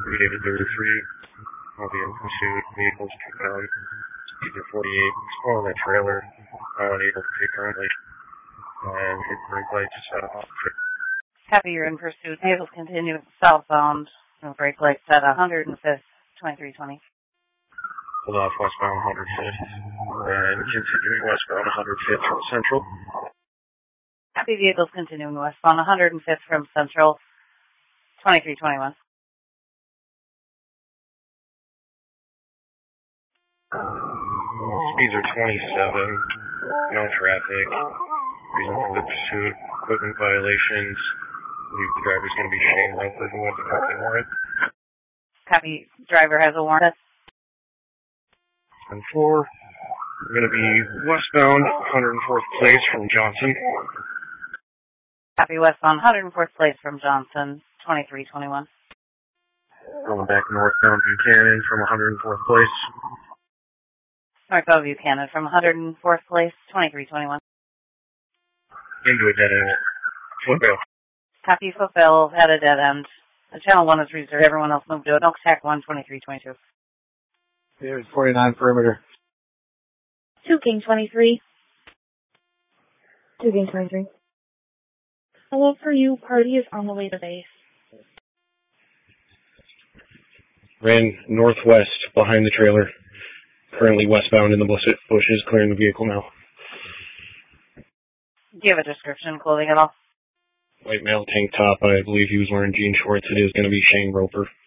David 33. I'll be in pursuit. Vehicles speeds are 48. Exploring that trailer. Unable to take currently. And hit brake lights off. Copy, you're in pursuit. Vehicles continue southbound. No brake lights at 105th, 2320. Hold off westbound 105th. And continuing westbound 105th from Central. Copy, vehicles continuing westbound 105th from Central, 2321. Speeds are 27. No traffic. Reason for the pursuit. Equipment violations. I believe the driver's going to be Shane Roper, who has a company warrant. Copy, driver has a warrant. And 4, we're going to be westbound 104th place from Johnson. Copy, westbound 104th place from Johnson, 2321. Going back northbound Buchanan from 104th place. Northbound Buchanan from 104th place, 2321. Into a dead end. Footbill. Copy, fulfill, at a dead end. The channel 1 is reserved. Everyone else moved to it. Elk Tac 1, 2322. There's 49 perimeter. 2 King 23. 2 King 23. Hello for you. Party is on the way to base. Ran northwest behind the trailer. Currently westbound in the bushes, clearing the vehicle now. Do you have a description, clothing at all? White male tank top. I believe he was wearing jean shorts. It is going to be Shane Roper.